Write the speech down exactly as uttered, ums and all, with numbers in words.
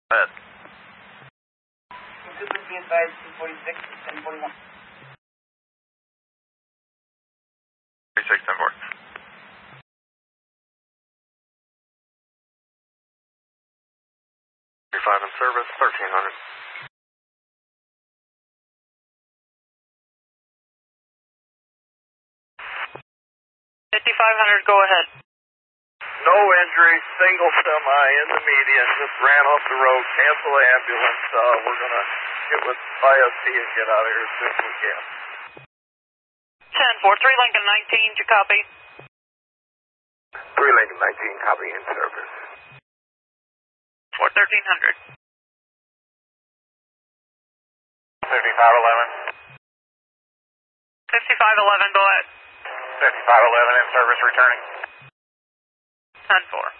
Ahead. Cooper, be advised, two forty-six, ten forty-one. forty-six, ten four. thirty-five in service, thirteen hundred. fifty-five hundred, go ahead. No injury, single semi in the median, just ran off the road, cancel the ambulance. Uh, we're going to get with I S P and get out of here as soon as we can. ten four, three Lincoln nineteen, to copy. three Lincoln nineteen, copy in service. four thirteen hundred. fifty-five eleven. fifty-five eleven, go ahead. fifty-five eleven in service returning. ten four.